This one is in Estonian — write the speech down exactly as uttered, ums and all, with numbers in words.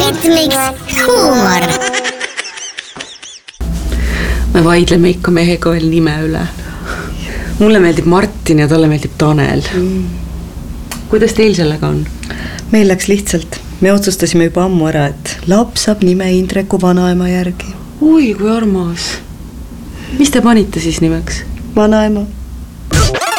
ritmiks huumor. Me vaidleme ikka mehega veel nime üle. Mulle meeldib Martin ja talle meeldib Tanel. Mm. Kuidas teil sellega on? Meil läks lihtsalt. Me otsustasime juba ammu ära, et laps saab nime Indreku vanaema järgi. Ui, kui armas. Mis te panite siis nimeks? Vanaema.